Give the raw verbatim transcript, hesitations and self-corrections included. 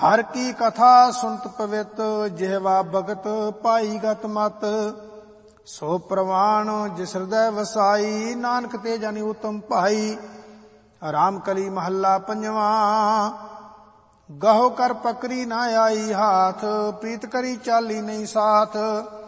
ਹਰ ਕੀ ਕਥਾ ਸੁਨਤ ਪਵਿੱਤ, ਜਿਹਵਾ ਭਗਤ ਪਾਈ ਗਤ ਮਤ। ਸੋ ਪ੍ਰਵਾਨ ਜਿਸ ਹਿਰਦੈ ਵਸਾਈ, ਨਾਨਕ ਤੇ ਜਾਨੀ ਉਤਮ ਭਾਈ। ਰਾਮ ਕਲੀ ਮਹੱਲਾ ਪੰਜਵਾਂ। ਗਹੁ ਕਰ ਪਕਰੀ ਨਾ ਆਈ ਹਾਥ, ਪ੍ਰੀਤ ਕਰੀ ਚਾਲੀ ਨਹੀਂ ਸਾਥ।